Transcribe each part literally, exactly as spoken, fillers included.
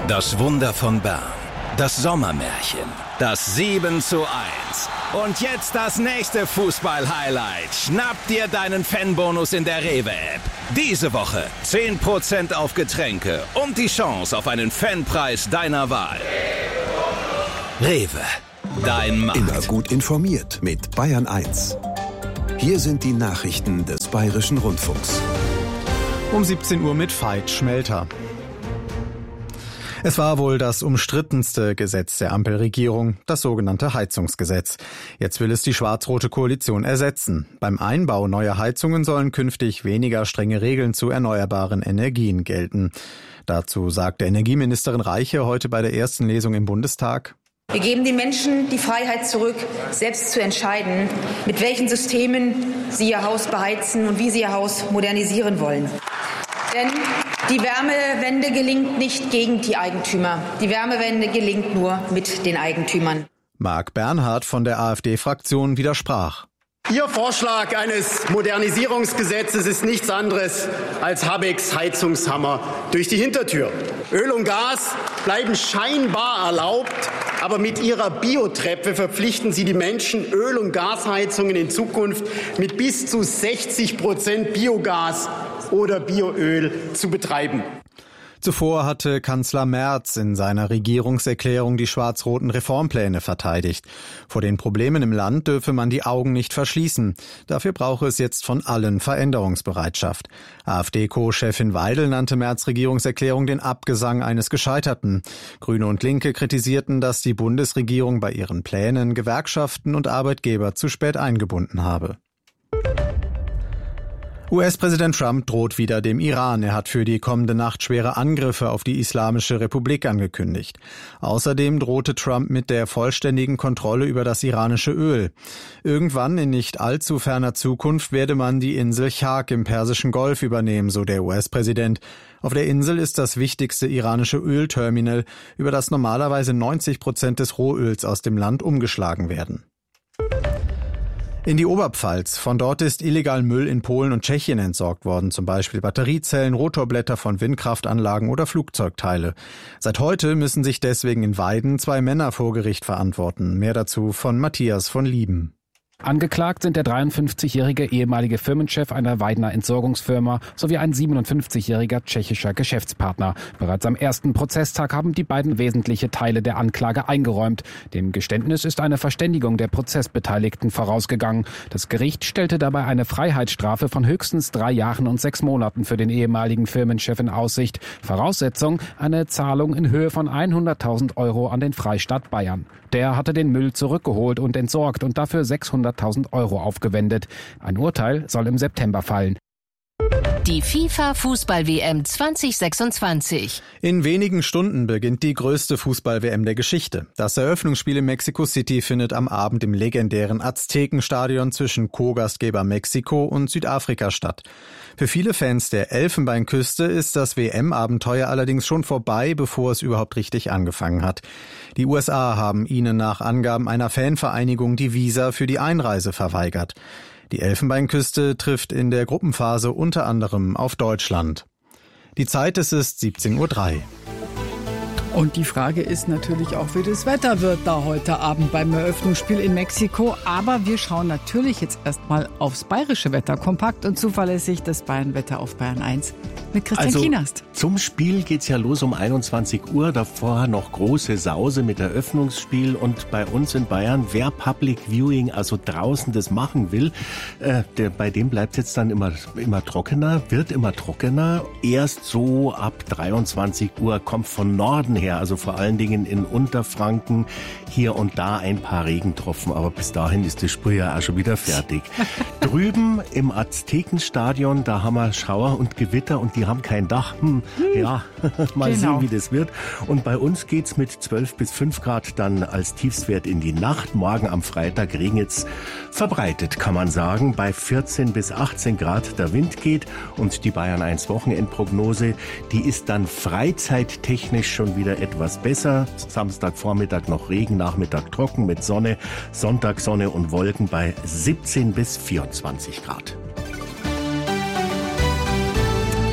Das Wunder von Bern. Das Sommermärchen. Das sieben zu eins. Und jetzt das nächste Fußball-Highlight. Schnapp dir deinen Fanbonus in der Rewe-App. Diese Woche zehn Prozent auf Getränke und die Chance auf einen Fanpreis deiner Wahl. Rewe. Dein Markt. Immer gut informiert mit Bayern eins. Hier sind die Nachrichten des Bayerischen Rundfunks. Um siebzehn Uhr mit Veit Schmelter. Es war wohl das umstrittenste Gesetz der Ampelregierung, das sogenannte Heizungsgesetz. Jetzt will es die schwarz-rote Koalition ersetzen. Beim Einbau neuer Heizungen sollen künftig weniger strenge Regeln zu erneuerbaren Energien gelten. Dazu sagte Energieministerin Reiche heute bei der ersten Lesung im Bundestag: Wir geben den Menschen die Freiheit zurück, selbst zu entscheiden, mit welchen Systemen sie ihr Haus beheizen und wie sie ihr Haus modernisieren wollen. Denn die Wärmewende gelingt nicht gegen die Eigentümer. Die Wärmewende gelingt nur mit den Eigentümern. Marc Bernhard von der AfD-Fraktion widersprach. Ihr Vorschlag eines Modernisierungsgesetzes ist nichts anderes als Habecks Heizungshammer durch die Hintertür. Öl und Gas bleiben scheinbar erlaubt, aber mit ihrer Biotreppe verpflichten sie die Menschen, Öl- und Gasheizungen in Zukunft mit bis zu sechzig Prozent Biogas oder Bioöl zu betreiben. Zuvor hatte Kanzler Merz in seiner Regierungserklärung die schwarz-roten Reformpläne verteidigt. Vor den Problemen im Land dürfe man die Augen nicht verschließen. Dafür brauche es jetzt von allen Veränderungsbereitschaft. AfD-Co-Chefin Weidel nannte Merz' Regierungserklärung den Abgesang eines Gescheiterten. Grüne und Linke kritisierten, dass die Bundesregierung bei ihren Plänen Gewerkschaften und Arbeitgeber zu spät eingebunden habe. U S-Präsident Trump droht wieder dem Iran. Er hat für die kommende Nacht schwere Angriffe auf die Islamische Republik angekündigt. Außerdem drohte Trump mit der vollständigen Kontrolle über das iranische Öl. Irgendwann in nicht allzu ferner Zukunft werde man die Insel Chak im Persischen Golf übernehmen, so der U S-Präsident. Auf der Insel ist das wichtigste iranische Ölterminal, über das normalerweise neunzig Prozent des Rohöls aus dem Land umgeschlagen werden. In die Oberpfalz. Von dort ist illegal Müll in Polen und Tschechien entsorgt worden, zum Beispiel Batteriezellen, Rotorblätter von Windkraftanlagen oder Flugzeugteile. Seit heute müssen sich deswegen in Weiden zwei Männer vor Gericht verantworten. Mehr dazu von Matthias von Lieben. Angeklagt sind der dreiundfünfzigjährige ehemalige Firmenchef einer Weidener Entsorgungsfirma sowie ein siebenundfünfzigjähriger tschechischer Geschäftspartner. Bereits am ersten Prozesstag haben die beiden wesentliche Teile der Anklage eingeräumt. Dem Geständnis ist eine Verständigung der Prozessbeteiligten vorausgegangen. Das Gericht stellte dabei eine Freiheitsstrafe von höchstens drei Jahren und sechs Monaten für den ehemaligen Firmenchef in Aussicht. Voraussetzung: eine Zahlung in Höhe von hunderttausend Euro an den Freistaat Bayern. Der hatte den Müll zurückgeholt und entsorgt und dafür sechshunderttausend Euro aufgewendet. Ein Urteil soll im September fallen. Die FIFA-Fußball-W M zwanzig sechsundzwanzig. In wenigen Stunden beginnt die größte Fußball-W M der Geschichte. Das Eröffnungsspiel in Mexico City findet am Abend im legendären Aztekenstadion zwischen Co-Gastgeber Mexiko und Südafrika statt. Für viele Fans der Elfenbeinküste ist das W M-Abenteuer allerdings schon vorbei, bevor es überhaupt richtig angefangen hat. Die U S A haben ihnen nach Angaben einer Fanvereinigung die Visa für die Einreise verweigert. Die Elfenbeinküste trifft in der Gruppenphase unter anderem auf Deutschland. Die Zeit, es ist siebzehn Uhr drei. Und die Frage ist natürlich auch, wie das Wetter wird da heute Abend beim Eröffnungsspiel in Mexiko. Aber wir schauen natürlich jetzt erstmal aufs bayerische Wetter. Kompakt und zuverlässig das Bayernwetter auf Bayern eins mit Christian also, Kienast. Zum Spiel geht's ja los um einundzwanzig Uhr. Davor noch große Sause mit Eröffnungsspiel. Und bei uns in Bayern, wer Public Viewing, also draußen das machen will, äh, der, bei dem bleibt jetzt dann immer, immer trockener, wird immer trockener. Erst so ab dreiundzwanzig Uhr kommt von Norden her, also vor allen Dingen in Unterfranken, hier und da ein paar Regentropfen, aber bis dahin ist das Spiel ja auch schon wieder fertig. Drüben im Aztekenstadion, da haben wir Schauer und Gewitter und die haben kein Dach. Hm, ja, mal Genau. sehen, wie das wird. Und bei uns geht's mit zwölf bis fünf Grad dann als Tiefstwert in die Nacht. Morgen am Freitag regnet's verbreitet, kann man sagen, bei vierzehn bis achtzehn Grad. Der Wind geht und die Bayern eins Wochenendprognose, die ist dann freizeittechnisch schon wieder etwas besser. Samstagvormittag noch Regen, Nachmittag trocken mit Sonne, Sonntag Sonne und Wolken bei siebzehn bis vierundzwanzig Grad.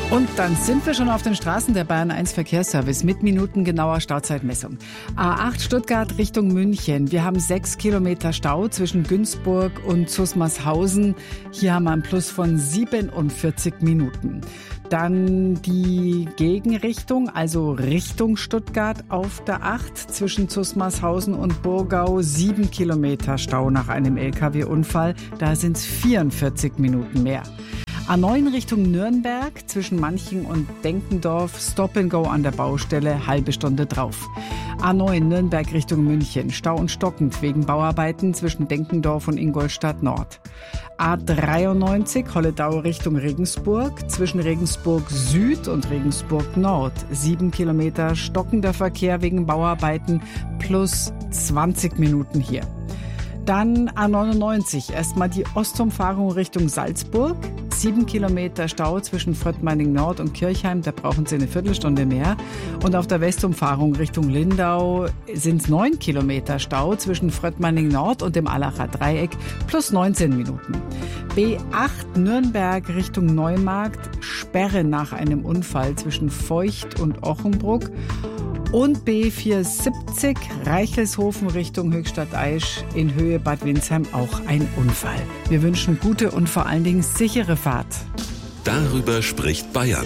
Und dann sind wir schon auf den Straßen der Bayern eins Verkehrsservice mit minutengenauer Stauzeitmessung. A acht Stuttgart Richtung München. Wir haben sechs Kilometer Stau zwischen Günzburg und Zusmarshausen. Hier haben wir einen Plus von siebenundvierzig Minuten. Dann die Gegenrichtung, also Richtung Stuttgart auf der acht zwischen Zusmarshausen und Burgau. Sieben Kilometer Stau nach einem L K W-Unfall. Da sind es vierundvierzig Minuten mehr. A neun Richtung Nürnberg, zwischen Manching und Denkendorf, Stop and Go an der Baustelle, halbe Stunde drauf. A neun Nürnberg Richtung München, Stau und stockend wegen Bauarbeiten zwischen Denkendorf und Ingolstadt Nord. A dreiundneunzig Holledau Richtung Regensburg, zwischen Regensburg Süd und Regensburg Nord. Sieben Kilometer stockender Verkehr wegen Bauarbeiten plus zwanzig Minuten hier. Dann A neunundneunzig, erstmal die Ostumfahrung Richtung Salzburg. Sieben Kilometer Stau zwischen Fröttmeining Nord und Kirchheim, da brauchen Sie eine Viertelstunde mehr. Und auf der Westumfahrung Richtung Lindau sind es neun Kilometer Stau zwischen Fröttmeining Nord und dem Allacher Dreieck, plus neunzehn Minuten. B acht Nürnberg Richtung Neumarkt, Sperre nach einem Unfall zwischen Feucht und Ochenbruck. Und B vierhundertsiebzig Reichelshofen Richtung Höchstadt-Aisch in Höhe Bad Windsheim auch ein Unfall. Wir wünschen gute und vor allen Dingen sichere Fahrt. Darüber spricht Bayern.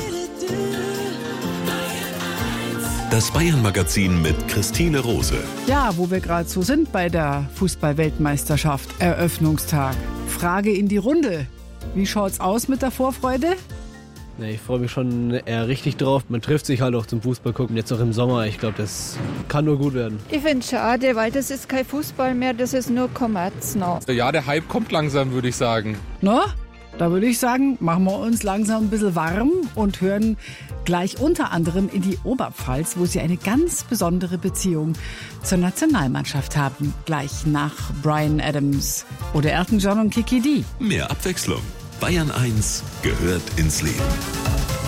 Das Bayern-Magazin mit Christine Rose. Ja, wo wir gerade so sind bei der Fußball-Weltmeisterschaft, Eröffnungstag. Frage in die Runde. Wie schaut's aus mit der Vorfreude? Ich freue mich schon eher richtig drauf. Man trifft sich halt auch zum Fußball gucken, jetzt auch im Sommer. Ich glaube, das kann nur gut werden. Ich finde es schade, weil das ist kein Fußball mehr, das ist nur Kommerz noch. Ja, der Hype kommt langsam, würde ich sagen. Na, da würde ich sagen, machen wir uns langsam ein bisschen warm und hören gleich unter anderem in die Oberpfalz, wo sie eine ganz besondere Beziehung zur Nationalmannschaft haben. Gleich nach Bryan Adams oder Elton John und Kiki D. Mehr Abwechslung. Bayern eins gehört ins Leben.